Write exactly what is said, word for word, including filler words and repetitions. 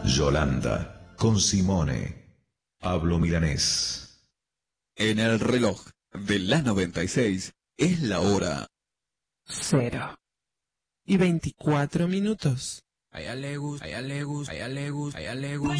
Yolanda, con Simone. Pablo Milanés. En el reloj de la noventa y seis es la hora Cero. Y veinticuatro minutos. Ay, alegus, ay, alegus, ay, alegus, ay, alegus.